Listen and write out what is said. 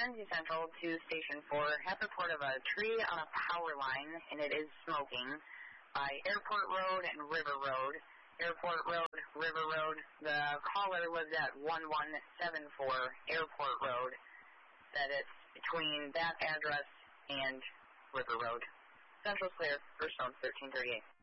Kenzie Central to Station 4. Have report of a tree on a power line, and it is smoking by Airport Road and River Road. Airport Road, River Road. The caller lives at 1174 Airport Road. That it's between that address and River Road. Central's clear. First phone 1338.